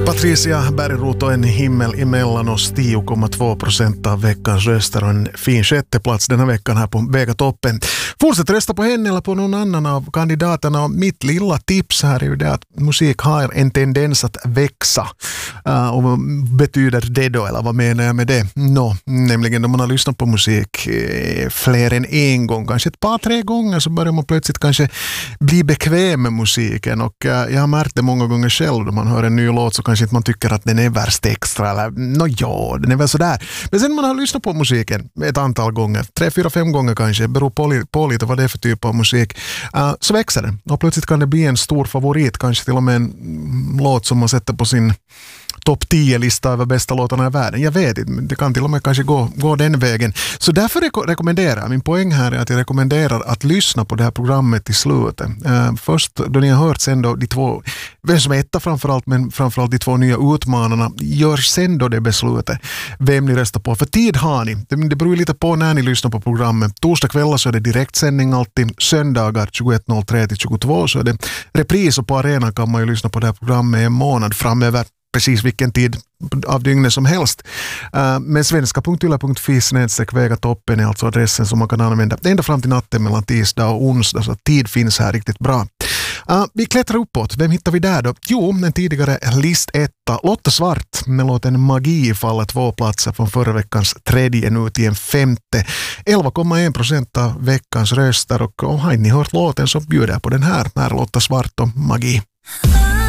Patricia Bergroth och En himmel emellan oss, 10,2% av veckans röster och en fin sjätteplats den här veckan här på Vegatoppen. Fortsätt rösta på henne eller på någon annan av kandidaterna, och mitt lilla tips här är ju det att musik har en tendens att växa. Och vad betyder det då, eller vad menar jag med det? Nämligen när man har lyssnat på musik fler än en gång, kanske ett par, tre gånger, så börjar man plötsligt kanske bli bekväm med musiken, och jag har märkt det många gånger själv då man hör en ny låt så kanske inte man tycker att den är värst extra, eller den är väl sådär. Men sen man har lyssnat på musiken ett antal gånger, 3, 4, 5 gånger kanske, beror på lite vad det är för typ av musik, så växer den. Och plötsligt kan det bli en stor favorit, kanske till och med en låt som man sätter på sin topp 10-lista över bästa låtarna i världen. Jag vet inte, det kan till och med kanske gå den vägen. Så därför rekommenderar jag, min poäng här är att jag rekommenderar att lyssna på det här programmet i slutet. Först då ni har hört sen då de två, vem som är etta framförallt, men framförallt de två nya utmanarna, gör sen då det beslutet vem ni röstar på. För tid har ni. Det beror lite på när ni lyssnar på programmet. Torsdag kvällar så är det direktsändning alltid. Söndagar 21.03 till 22 så är det repris, och på arenan kan man ju lyssna på det här programmet en månad framöver. Precis vilken tid av dygnet som helst. Men svenska.yle.fi/Vegatoppen är alltså adressen som man kan använda ända fram till natten mellan tisdag och onsdag, så tid finns här riktigt bra. Vi klättrar uppåt. Vem hittar vi där då? Jo, den tidigare listetta Lotta Svart med låten Magi faller 2 platser från förra veckans 3:e nu till en 5:e. 11,1% av veckans röster, och har ni hört låten så bjuder jag på den här Lotta Svart och Magi.